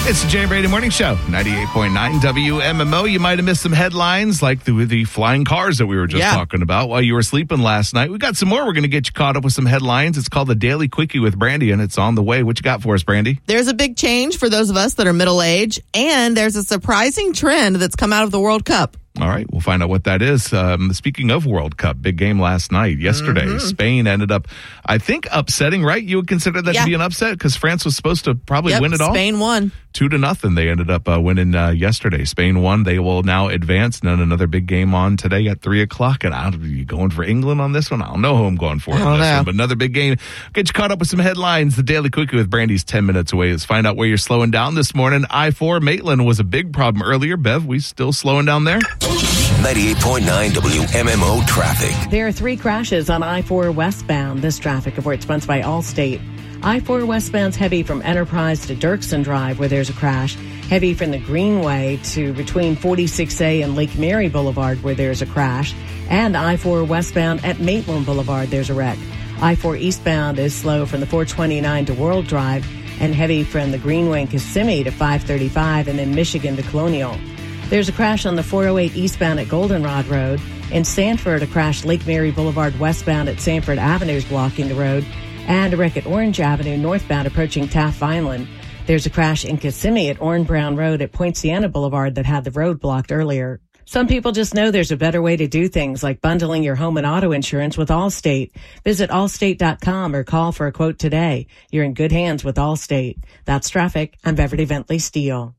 It's the Jay Brady Morning Show, 98.9 WMMO. You might have missed some headlines like the flying cars that we were just talking about while you were sleeping last night. We got some more. We're going to get you caught up with some headlines. It's called the Daily Quickie with Brandy, and it's on the way. What you got for us, Brandy? There's a big change for those of us that are middle-aged, and there's a surprising trend that's come out of the World Cup. All right, we'll find out what that is. Speaking of World Cup, big game last night. Yesterday, Spain ended up, I think, upsetting, right? You would consider that to be an upset because France was supposed to probably win it all? Spain won. 2-0. They ended up winning yesterday. Spain won. They will now advance. And another big game on today at 3 o'clock. And are you going for England on this one? I don't know who I'm going for on this one. But another big game. Get you caught up with some headlines. The Daily Quickie with Brandy's 10 minutes away. Let's find out where you're slowing down this morning. I-4 Maitland was a big problem earlier. Bev, we still slowing down there? 98.9 WMMO traffic. There are 3 crashes on I-4 westbound. This traffic report sponsored by Allstate. I-4 westbound's heavy from Enterprise to Dirksen Drive, where there's a crash. Heavy from the Greenway to between 46A and Lake Mary Boulevard, where there's a crash. And I-4 westbound at Maitland Boulevard, there's a wreck. I-4 eastbound is slow from the 429 to World Drive, and heavy from the Greenway and Kissimmee to 535, and then Michigan to Colonial. There's a crash on the 408 eastbound at Goldenrod Road. In Sanford, a crash Lake Mary Boulevard westbound at Sanford Avenue is blocking the road. And a wreck at Orange Avenue northbound approaching Taft Vineland. There's a crash in Kissimmee at Orange Brown Road at Point Siena Boulevard that had the road blocked earlier. Some people just know there's a better way to do things, like bundling your home and auto insurance with Allstate. Visit allstate.com or call for a quote today. You're in good hands with Allstate. That's traffic. I'm Beverly Bentley Steele.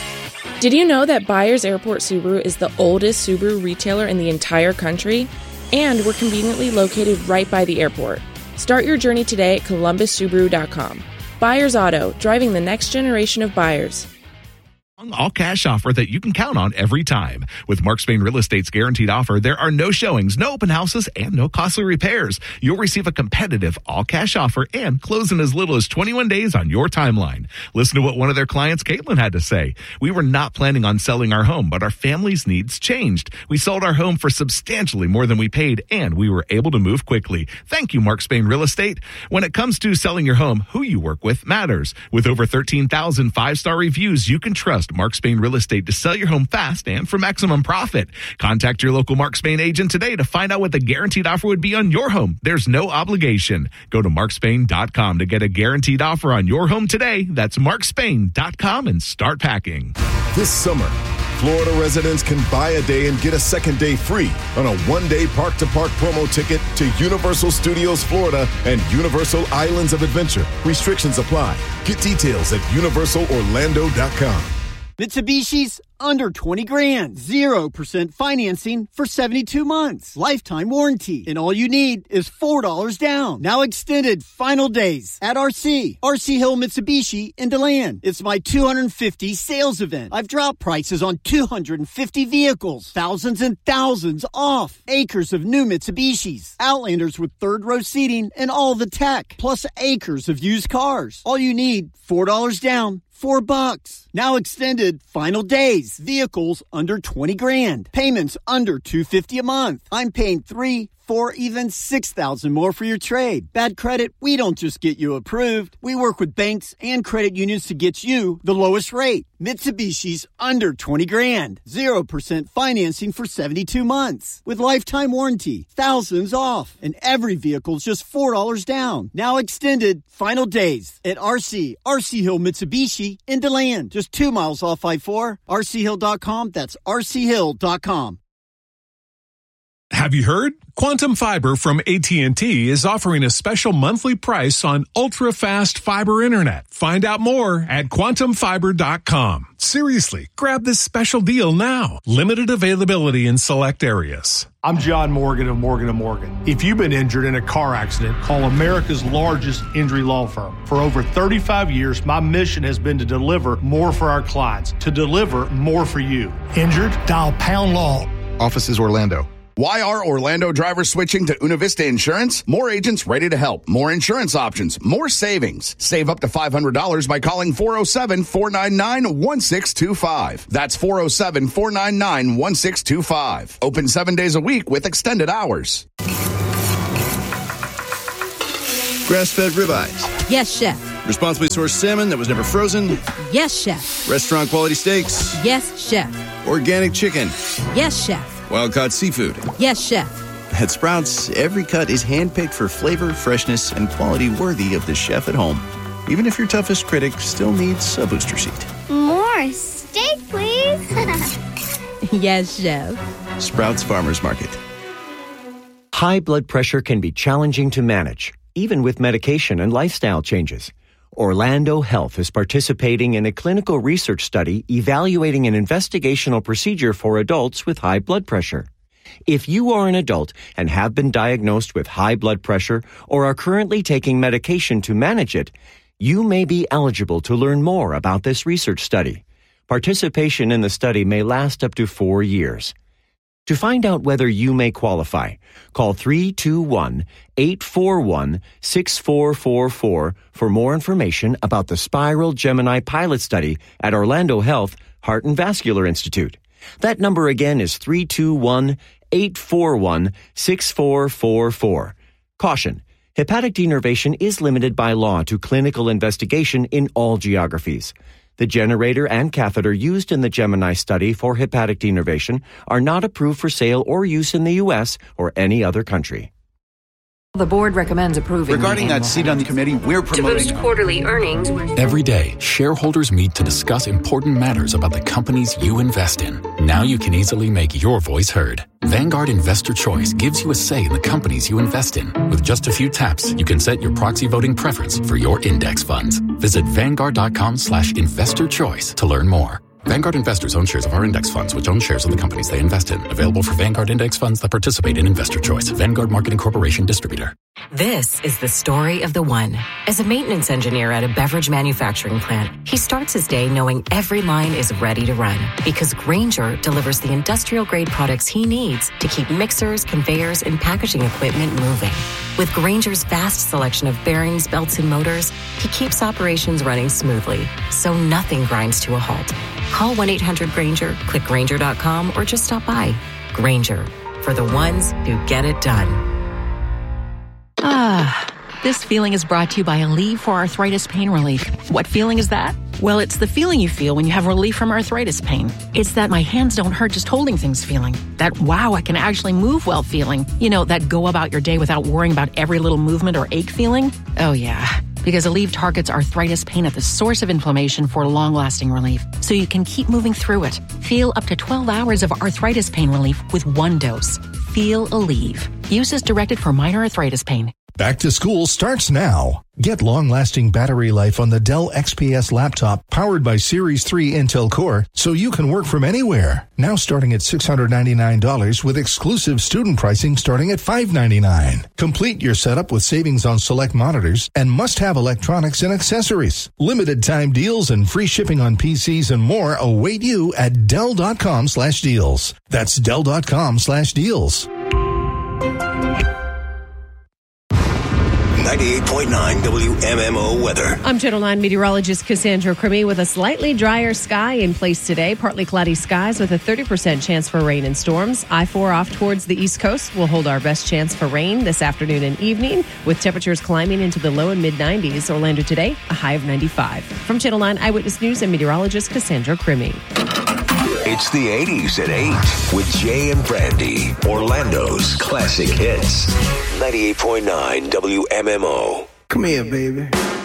Did you know that Byers Airport Subaru is the oldest Subaru retailer in the entire country? And we're conveniently located right by the airport. Start your journey today at columbussubaru.com. Byers Auto, driving the next generation of buyers. All-cash offer that you can count on every time. With Mark Spain Real Estate's guaranteed offer, there are no showings, no open houses, and no costly repairs. You'll receive a competitive all-cash offer and close in as little as 21 days on your timeline. Listen to what one of their clients, Caitlin, had to say. We were not planning on selling our home, but our family's needs changed. We sold our home for substantially more than we paid, and we were able to move quickly. Thank you, Mark Spain Real Estate. When it comes to selling your home, who you work with matters. With over 13,000 five-star reviews, you can trust Mark Spain Real Estate to sell your home fast and for maximum profit. Contact your local Mark Spain agent today to find out what the guaranteed offer would be on your home. There's no obligation. Go to markspain.com to get a guaranteed offer on your home today. That's markspain.com and start packing. This summer, Florida residents can buy a day and get a second day free on a one-day park-to-park promo ticket to Universal Studios Florida and Universal Islands of Adventure. Restrictions apply. Get details at universalorlando.com. Mitsubishi's under 20 grand. 0% financing for 72 months. Lifetime warranty. And all you need is $4 down. Now extended final days at RC Hill Mitsubishi in DeLand. It's my 250 sales event. I've dropped prices on 250 vehicles. Thousands and thousands off. Acres of new Mitsubishis. Outlanders with third row seating and all the tech. Plus acres of used cars. All you need, $4 down. $4. Now extended final days. Vehicles under 20 grand. Payments under $250 a month. I'm paying $3,000, $4,000, even $6,000 more for your trade. Bad credit? We don't just get you approved. We work with banks and credit unions to get you the lowest rate. Mitsubishi's under 20 grand. 0% financing for 72 months. With lifetime warranty. Thousands off. And every vehicle's just $4 down. Now extended final days at RC Hill Mitsubishi in DeLand. Just 2 miles off I-4. RCHill.com. That's RCHill.com. Have you heard? Quantum Fiber from AT&T is offering a special monthly price on ultra-fast fiber internet. Find out more at quantumfiber.com. Seriously, grab this special deal now. Limited availability in select areas. I'm John Morgan of Morgan & Morgan. If you've been injured in a car accident, call America's largest injury law firm. For over 35 years, my mission has been to deliver more for our clients, to deliver more for you. Injured? Dial Pound Law. Office is Orlando. Why are Orlando drivers switching to Una Vista Insurance? More agents ready to help. More insurance options. More savings. Save up to $500 by calling 407-499-1625. That's 407-499-1625. Open 7 days a week with extended hours. Grass-fed ribeyes. Yes, chef. Responsibly sourced salmon that was never frozen. Yes, chef. Restaurant quality steaks. Yes, chef. Organic chicken. Yes, chef. Wild-caught seafood. Yes, chef. At Sprouts, every cut is handpicked for flavor, freshness, and quality worthy of the chef at home. Even if your toughest critic still needs a booster seat. More steak, please. Yes, chef. Sprouts Farmers Market. High blood pressure can be challenging to manage, even with medication and lifestyle changes. Orlando Health is participating in a clinical research study evaluating an investigational procedure for adults with high blood pressure. If you are an adult and have been diagnosed with high blood pressure or are currently taking medication to manage it, you may be eligible to learn more about this research study. Participation in the study may last up to 4 years. To find out whether you may qualify, call 321-841-6444 for more information about the Spiral Gemini pilot study at Orlando Health Heart and Vascular Institute. That number again is 321-841-6444. Caution: hepatic denervation is limited by law to clinical investigation in all geographies. The generator and catheter used in the Gemini study for hepatic denervation are not approved for sale or use in the U.S. or any other country. The board recommends approving. Regarding that seat on the committee, we're promoting to boost quarterly earnings. Every day, shareholders meet to discuss important matters about the companies you invest in. Now you can easily make your voice heard. Vanguard Investor Choice gives you a say in the companies you invest in. With just a few taps, you can set your proxy voting preference for your index funds. Visit Vanguard.com/investor choice to learn more. Vanguard investors own shares of our index funds, which own shares of the companies they invest in. Available for Vanguard index funds that participate in Investor Choice. Vanguard Marketing Corporation distributor. This is the story of the one. As a maintenance engineer at a beverage manufacturing plant, he starts his day knowing every line is ready to run because Grainger delivers the industrial-grade products he needs to keep mixers, conveyors, and packaging equipment moving. With Grainger's vast selection of bearings, belts, and motors, he keeps operations running smoothly, so nothing grinds to a halt. Call 1-800-GRAINGER, click Grainger.com, or just stop by. Grainger, for the ones who get it done. This feeling is brought to you by Aleve for Arthritis Pain Relief. What feeling is that? Well, it's the feeling you feel when you have relief from arthritis pain. It's that my hands don't hurt just holding things feeling. That, wow, I can actually move well feeling. You know, that go about your day without worrying about every little movement or ache feeling. Oh, yeah. Because Aleve targets arthritis pain at the source of inflammation for long-lasting relief, so you can keep moving through it. Feel up to 12 hours of arthritis pain relief with one dose. Feel Aleve. Use as directed for minor arthritis pain. Back to school starts now. Get long-lasting battery life on the Dell XPS laptop powered by Series 3 Intel Core so you can work from anywhere. Now starting at $699 with exclusive student pricing starting at $599. Complete your setup with savings on select monitors and must-have electronics and accessories. Limited time deals and free shipping on PCs and more await you at Dell.com/deals. That's Dell.com/deals. 98.9 WMMO weather. I'm Channel 9 meteorologist Cassandra Crimi with a slightly drier sky in place today. Partly cloudy skies with a 30% chance for rain and storms. I-4 off towards the East Coast will hold our best chance for rain this afternoon and evening, with temperatures climbing into the low and mid-90s. Orlando today, a high of 95. From Channel 9 Eyewitness News and meteorologist Cassandra Crimi. It's the 80s at 8 with Jay and Brandy, Orlando's classic hits. 98.9 WMMO. Come here, baby.